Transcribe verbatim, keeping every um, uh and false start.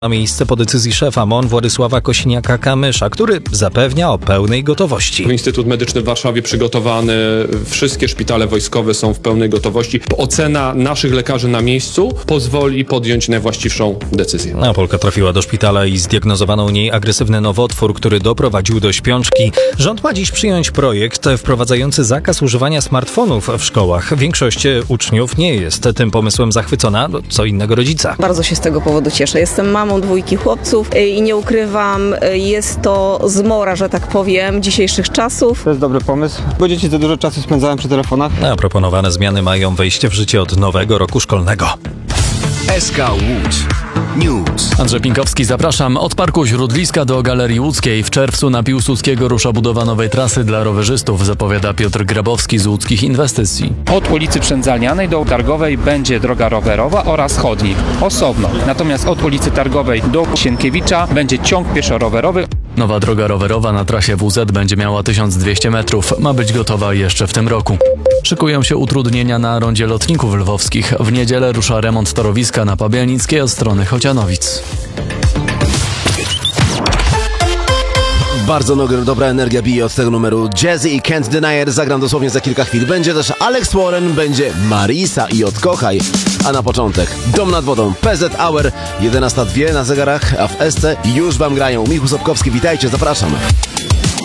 Na miejsce po decyzji szefa M O N Władysława Kosiniaka-Kamysza, który zapewnia o pełnej gotowości. Instytut Medyczny w Warszawie przygotowany, wszystkie szpitale wojskowe są w pełnej gotowości. Ocena naszych lekarzy na miejscu pozwoli podjąć najwłaściwszą decyzję. A Polka trafiła do szpitala i zdiagnozowano u niej agresywny nowotwór, który doprowadził do śpiączki. Rząd ma dziś przyjąć projekt wprowadzający zakaz używania smartfonów w szkołach. Większość uczniów nie jest tym pomysłem zachwycona, co innego rodzica. Bardzo się z tego powodu cieszę. Jestem mamą dwójki chłopców i nie ukrywam, jest to zmora, że tak powiem, dzisiejszych czasów. To jest dobry pomysł, bo dzieci za dużo czasu spędzają przy telefonach. A proponowane zmiany mają wejść w życie od nowego roku szkolnego. S K Łódź News. Andrzej Pinkowski, zapraszam. Od Parku Śródliska do Galerii Łódzkiej. W czerwcu na Piłsudskiego rusza budowa nowej trasy dla rowerzystów, zapowiada Piotr Grabowski z Łódzkich Inwestycji. Od ulicy Przędzalnianej do Targowej będzie droga rowerowa oraz chodnik osobno. Natomiast od ulicy Targowej do Sienkiewicza będzie ciąg pieszo-rowerowy. Nowa droga rowerowa na trasie W Z będzie miała tysiąc dwieście metrów. Ma być gotowa jeszcze w tym roku. Szykują się utrudnienia na rondzie lotników lwowskich. W niedzielę rusza remont torowiska na Pabianickiej od strony Chocianowic. Bardzo no, dobra energia bije od tego numeru. Jazzy i Can't Deny It zagram dosłownie za kilka chwil. Będzie też Alex Warren, będzie Marisa i Odkochaj. A na początek Dom nad wodą, P Z Hour, jedenasta dwie na zegarach, a w S C już wam grają. Michał Sobkowski, witajcie, zapraszam.